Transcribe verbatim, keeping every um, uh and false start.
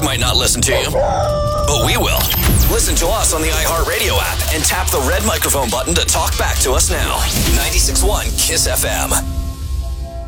dog might not listen to you, but we will. Listen to us on the iHeartRadio app and tap the red microphone button to talk back to us now. ninety-six point one Kiss F M.